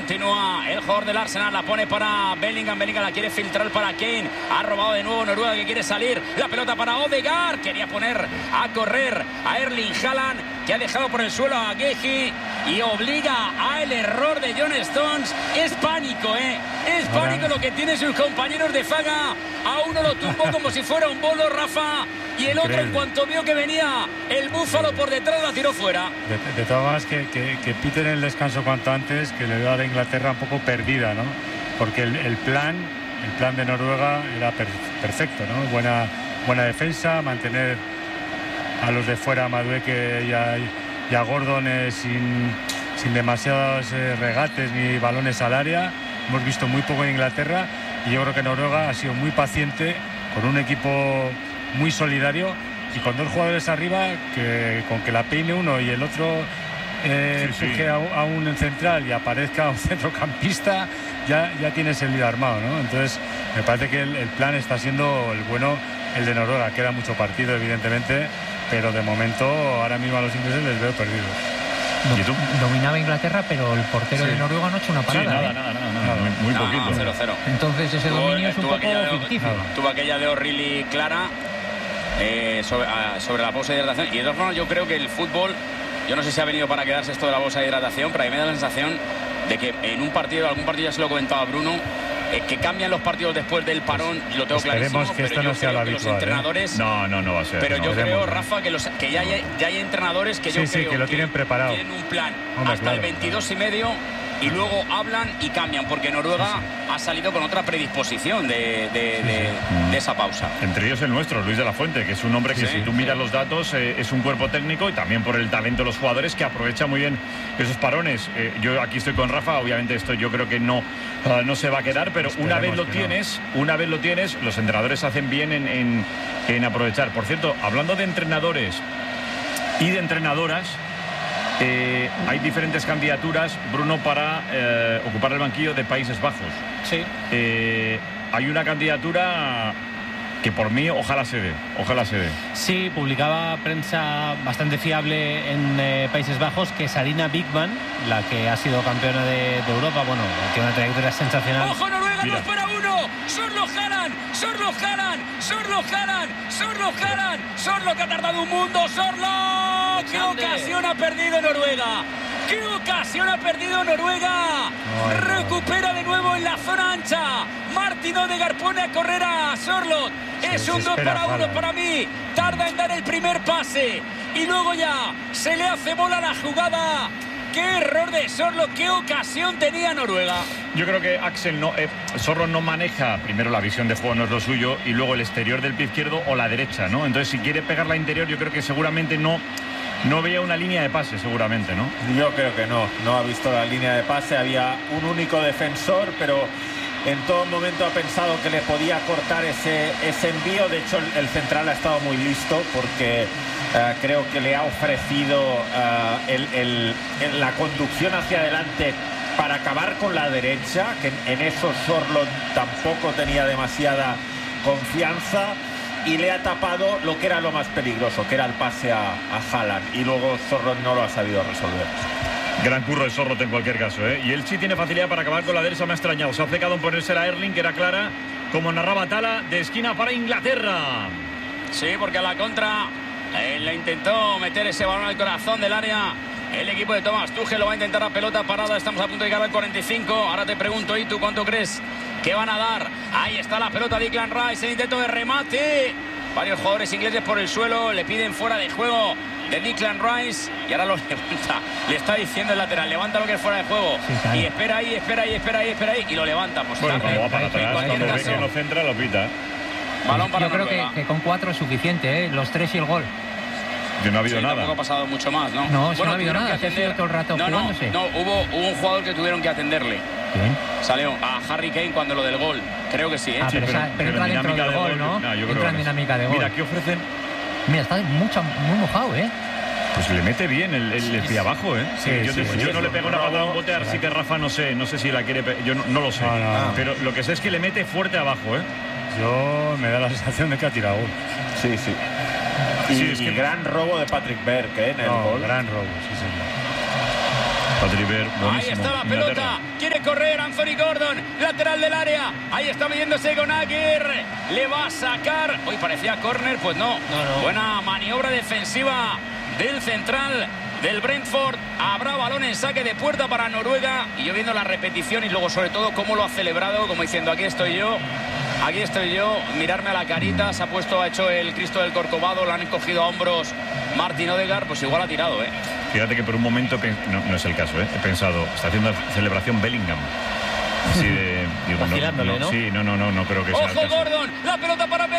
Continúa el jugador del Arsenal, la pone para Bellingham. Bellingham la quiere filtrar para Kane. Ha robado de nuevo Noruega, que quiere salir. La pelota para Odegaard. Quería poner a correr a Erling Haaland, que ha dejado por el suelo a Guehi y obliga al error de John Stones. Es pánico, es pánico lo que tienen sus compañeros de zaga. A uno lo tumbó como si fuera un bolo, Rafa, y el otro, en cuanto vio que venía el búfalo por detrás, la tiró fuera. De todas maneras, que piten el descanso cuanto antes, que le veo a la Inglaterra un poco perdida, ¿no? Porque el plan de Noruega era perfecto, ¿no? Buena defensa, mantener a los de fuera, a Madueke y a Gordon, sin demasiados regates ni balones al área. Hemos visto muy poco en Inglaterra y yo creo que Noruega ha sido muy paciente, con un equipo muy solidario y con dos jugadores arriba que con que la peine uno y el otro empuje a un central y aparezca un centrocampista, ya tienes el lío armado, ¿no? Entonces me parece que el plan está siendo el bueno, el de Noruega. Queda mucho partido, evidentemente, pero de momento ahora mismo a los ingleses les veo perdidos. Dominaba Inglaterra, pero el portero de Noruega no ha hecho una parada. Nada, muy poquito. 0-0. Entonces ese dominio es un poco ficticio. Tuvo aquella de O'Reilly clara sobre la pausa de hidratación. Y de todas formas, yo creo que el fútbol, yo no sé si ha venido para quedarse esto de la bolsa de hidratación, pero a mí me da la sensación de que en algún partido ya se lo comentaba Bruno, que cambian los partidos después del parón, y lo tengo clarísimo. Esperemos que esto no sea lo habitual. Los entrenadores, no va a ser. Pero yo creo, Rafa, que ya hay entrenadores que yo creo que lo tienen preparado. Tienen un plan hasta el 22:30 y luego hablan y cambian, porque Noruega ha salido con otra predisposición de esa pausa. Entre ellos el nuestro, Luis de la Fuente, que es un hombre que si tú miras los datos, es un cuerpo técnico, y también por el talento de los jugadores, que aprovecha muy bien esos parones. Yo aquí estoy con Rafa, obviamente esto yo creo que no se va a quedar, pero una vez lo tienes, los entrenadores hacen bien en aprovechar. Por cierto, hablando de entrenadores y de entrenadoras, hay diferentes candidaturas, Bruno, para ocupar el banquillo de Países Bajos. Sí. Hay una candidatura que por mí ojalá se dé. Sí, publicaba prensa bastante fiable en Países Bajos que Sarina Bigman, la que ha sido campeona de Europa, bueno, tiene una trayectoria sensacional. ¡Ojo, Noruega! ¡2 para 1! ¡Sorlo, que ha tardado un mundo! ¡Sorlo! ¡Qué ocasión ha perdido Noruega! Recupera de nuevo en la zona ancha. Martin Odegaard pone a correr a Sorloth. Es un 2 para 1 para mí. Tarda en dar el primer pase y luego ya se le hace bola la jugada. ¡Qué error de Sorloth! ¡Qué ocasión tenía Noruega! Yo creo que Sorloth no maneja primero la visión de juego, no es lo suyo, y luego el exterior del pie izquierdo o la derecha, ¿no? Entonces, si quiere pegar la interior, yo creo que seguramente no veía una línea de pase, seguramente, ¿no? Yo creo que no ha visto la línea de pase. Había un único defensor, pero en todo momento ha pensado que le podía cortar ese envío. De hecho, el central ha estado muy listo, porque creo que le ha ofrecido la conducción hacia adelante para acabar con la derecha, que en eso Sorloth tampoco tenía demasiada confianza, y le ha tapado lo que era lo más peligroso, que era el pase a Haaland, y luego Sorloth no lo ha sabido resolver. Gran curro de Sorloth en cualquier caso, ¿eh? Y él sí tiene facilidad para acabar con la derecha. Me ha extrañado, se ha pecado en ponérsela a Erling, que era clara, como narraba Tala, de esquina para Inglaterra. Sí, porque a la contra le intentó meter ese balón al corazón del área. El equipo de Thomas Tuchel lo va a intentar a pelota parada. Estamos a punto de llegar al 45. Ahora te pregunto, ¿y tú cuánto crees que van a dar? Ahí está la pelota de Declan Rice, el intento de remate. Varios jugadores ingleses por el suelo, le piden fuera de juego de Declan Rice, y ahora lo levanta. Le está diciendo el lateral, levanta lo que es fuera de juego. Sí, y espera ahí, y lo levanta. Pues bueno, como va para atrás, cuando ve que no centra, lo pita. Balón para Yo creo que con 4 es suficiente, los 3 y el gol. Que no ha habido nada. Tampoco ha pasado mucho más, ¿no? No, no ha habido nada, que ha sido todo el rato jugándose. No, hubo un jugador que tuvieron que atenderle. ¿Quién? Salió a Harry Kane cuando lo del gol. Creo que sí, ¿eh? Pero entra dentro del gol, ¿no? Entra en dinámica de gol. Mira, ¿qué ofrecen? Mira, está muy mojado, ¿eh? Pues le mete bien el pie abajo, ¿eh? Sí, yo no le pego una patada a un bote, así que Rafa no sé si la quiere. Yo no lo sé. No. Pero lo que sé es que le mete fuerte abajo, ¿eh? Yo me da la sensación de que ha tirado gol. Sí. Y es que gran robo de Patrick Berg, en el gol. Gran robo, sí, señor. Ahí está la pelota, quiere correr Anthony Gordon, lateral del área, ahí está midiéndose con Aguirre, le va a sacar, hoy parecía córner, pues no. Buena maniobra defensiva del central del Brentford. Habrá balón en saque de puerta para Noruega, y yo viendo la repetición y luego sobre todo cómo lo ha celebrado, como diciendo aquí estoy yo, mirarme a la carita, se ha hecho el Cristo del Corcovado, lo han cogido a hombros Martin Odegaard, pues igual ha tirado, Fíjate que por un momento, no es el caso, he pensado, está haciendo celebración Bellingham. Así de, vacilándole, ¿no? Sí, no creo que sea el caso. Ojo Gordon, la pelota para